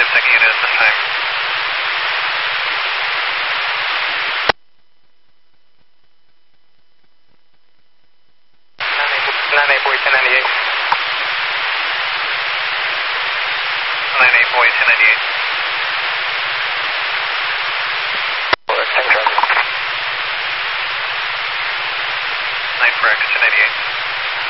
second unit at this time. 98 boy 1098. 98 boy 1098. Night for X 1098.